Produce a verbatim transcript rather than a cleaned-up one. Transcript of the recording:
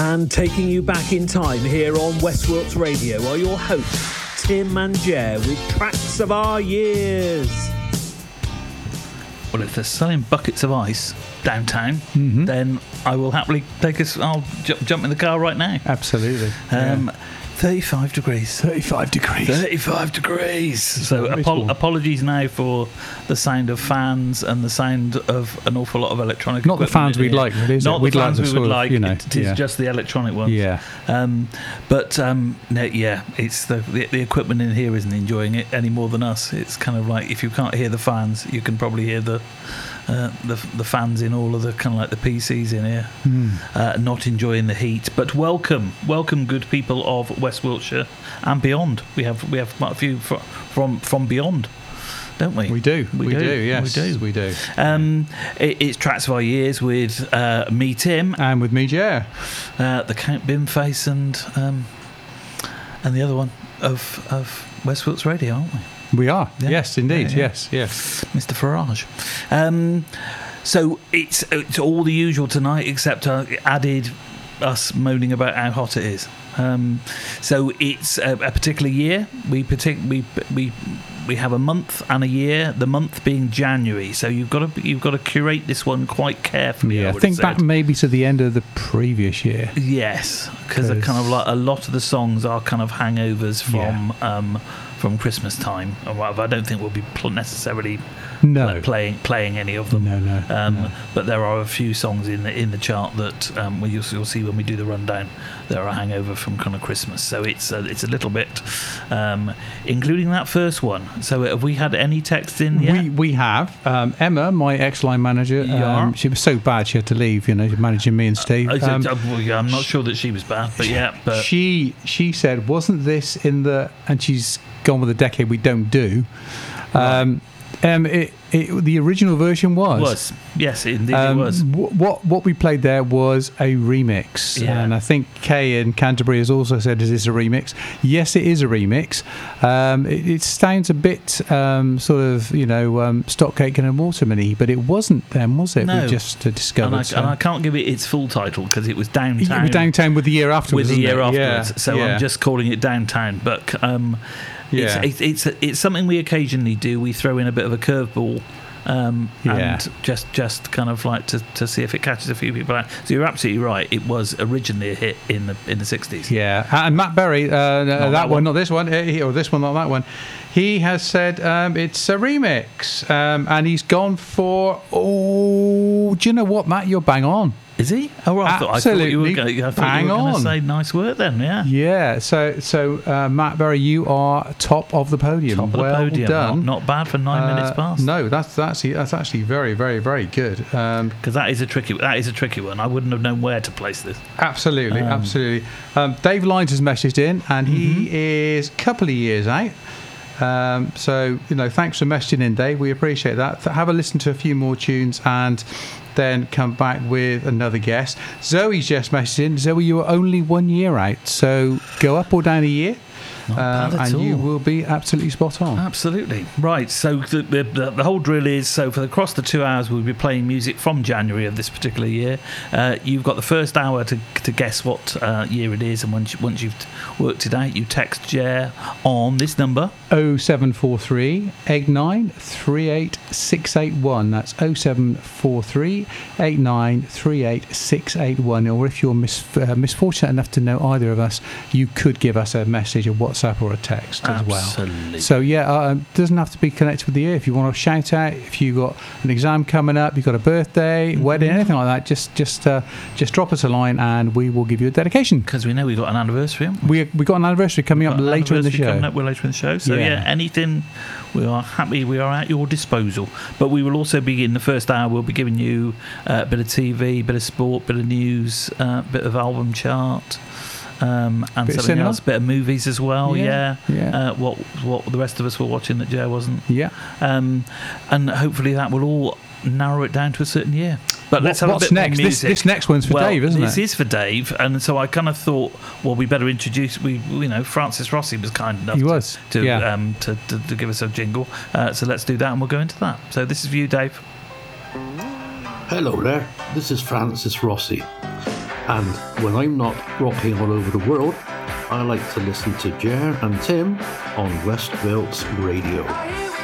And taking you back in time here on West Wilts Radio are your hosts, Tim and Jer, with Tracks of Our Years. Well, if they're selling buckets of ice downtown, mm-hmm. then I will happily take us. I'll ju- jump in the car right now. Absolutely. Um, yeah. thirty-five degrees. thirty-five degrees. thirty-five degrees. So apo- apologies now for the sound of fans and the sound of an awful lot of electronic Not the fans we'd like, really, is Not it? the We'd fans like we the would sort of, like. you know, it is yeah. just the electronic ones. Yeah. Um, but, um, no, yeah, it's the, the the equipment in here isn't enjoying it any more than us. It's kind of like if you can't hear the fans, you can probably hear the... Uh, the the fans in all of the kind of like the P Cs in here, mm. uh, not enjoying the heat. But welcome, welcome, good people of West Wiltshire and beyond. We have we have quite a few fr- from from beyond, don't we? We do, we, we do. do, yes, we do, we do. Um, it, it's Tracks of Our Years with uh, me, Tim, and with me, Jer, uh, the Count Bimface, and um, and the other one of of West Wilts Radio, aren't we? We are, yeah. yes, indeed, yeah, yeah. yes, yes. Mister Farage. Um, so it's it's all the usual tonight, except uh, added us moaning about how hot it is. Um, so it's a, a particular year. We partic- we we we have a month and a year. The month being January. So you've got to you've got to curate this one quite carefully. Yeah, I, I would think have back said. maybe to the end of the previous year. Yes, because kind of like a lot of the songs are kind of hangovers from. Yeah. Um, From Christmas time, I don't think we'll be necessarily no. like playing playing any of them. No, no, um, no. But there are a few songs in the in the chart that um, you'll, you'll see when we do the rundown. There are a hangover from kind of Christmas, so it's a, it's a little bit, um, including that first one. So have we had any texts in yet? We we have um, Emma, my ex-line manager. Yeah. Um, she was so bad she had to leave. You know, managing me and Steve. Um, um, well, yeah, I'm not sure that she was bad, but yeah. But she she said, wasn't this in the? And she's gone with a decade we don't do. Um, um, it, it, the original version was. Was yes, indeed um, it was. W- what what we played there was a remix, yeah. and I think Kay in Canterbury has also said, "Is this a remix?" Yes, it is a remix. Um, it, it sounds a bit um, sort of you know um, stock aitken and waterman-y, but it wasn't then, was it? No. We just uh, discovered. And I, so. and I can't give it its full title because it was Downtown. It was Downtown with the year afterwards. With the year it? afterwards, yeah. so yeah. I'm just calling it Downtown, but. Um, Yeah. It's, it's it's it's something we occasionally do. We throw in a bit of a curveball, um, yeah. and just just kind of like to, to see if it catches a few people out. So you're absolutely right. It was originally a hit in the in the sixties. Yeah, and Matt Berry, uh, that, that one, one, not this one, or this one, not that one. He has said um, it's a remix, um, and he's gone for. Oh, do you know what, Matt? You're bang on. Is he? Oh, well, I thought, I thought you were going to say nice work then, yeah. Yeah, so so uh, Matt Berry, you are top of the podium. Top of well the podium. done. Not, not bad for nine uh, minutes past. No, that's that's that's actually very very very good. Because um, that is a tricky that is a tricky one. I wouldn't have known where to place this. Absolutely, um, absolutely. Um, Dave Lyons has messaged in, and he mm-hmm. is a couple of years out. Um, so you know, thanks for messaging in, Dave. We appreciate that. Have a listen to a few more tunes and. Then come back with another guest. Zoe's just messaged in. Zoe, you are only one year out, so go up or down a year. Not bad um, at and all. you will be absolutely spot on. Absolutely. Right, so the, the, the whole drill is, so for across the two hours we'll be playing music from January of this particular year. Uh, you've got the first hour to to guess what uh, year it is, and once, you, once you've worked it out, you text Jer on this number. oh seven four three, eight nine three eight, six eight one. That's oh seven four three, eight nine three eight, six eight one. Or if you're mis- uh, misfortunate enough to know either of us, you could give us a message, a WhatsApp or a text as well. Absolutely. So yeah, uh, it doesn't have to be connected with the year. If you want to shout out, if you've got an exam coming up, you've got a birthday, mm-hmm. wedding, anything like that, just just uh, just drop us a line and we will give you a dedication. Because we know we've got an anniversary, haven't we? We we got an anniversary coming up later in the show. Coming up later in the show. So yeah. yeah, anything, we are happy. We are at your disposal. But we will also be in the first hour. We'll be giving you uh, a bit of T V, a bit of sport, bit of news, a uh, bit of album chart. Um, and bit something of else, bit of movies as well, yeah. yeah. yeah. Uh, what what the rest of us were watching that Joe wasn't. Yeah. Um, and hopefully that will all narrow it down to a certain year. But what, let's have what's a bit next? more music. This, this next one's for well, Dave, isn't this it? This is for Dave, and so I kind of thought, well, we better introduce. We, you know, Francis Rossi was kind enough. He to, was to, yeah. um, to, to to give us a jingle. Uh, so let's do that, and we'll go into that. So this is for you, Dave. Hello there. This is Francis Rossi. And when I'm not rocking all over the world, I like to listen to Ger and Tim on West Wilts Radio.